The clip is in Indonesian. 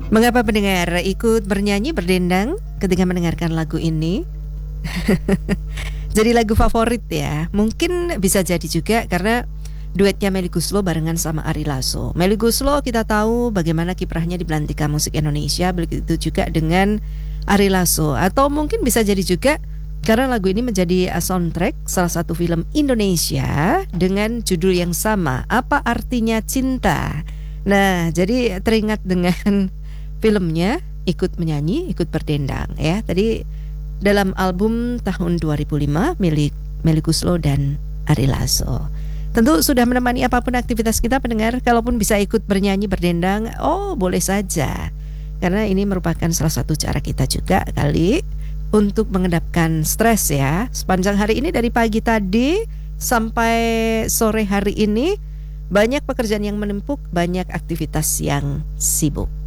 Mengapa pendengar ikut bernyanyi berdendang ketika mendengarkan lagu ini? Jadi lagu favorit ya. Mungkin bisa jadi juga karena duetnya Melly Goeslaw barengan sama Ari Lasso. Melly Goeslaw kita tahu bagaimana kiprahnya di belantika musik Indonesia, begitu juga dengan Ari Lasso. Atau mungkin bisa jadi juga karena lagu ini menjadi soundtrack salah satu film Indonesia dengan judul yang sama, Apa Artinya Cinta. Nah, jadi teringat dengan filmnya, ikut menyanyi, ikut berdendang ya. Tadi dalam album tahun 2005 milik Melly Goeslaw dan Ari Lasso. Tentu sudah menemani apapun aktivitas kita pendengar. Kalaupun bisa ikut bernyanyi berdendang, oh boleh saja. Karena ini merupakan salah satu cara kita juga kali untuk mengendapkan stres ya. Sepanjang hari ini dari pagi tadi sampai sore hari ini banyak pekerjaan yang menumpuk, banyak aktivitas yang sibuk.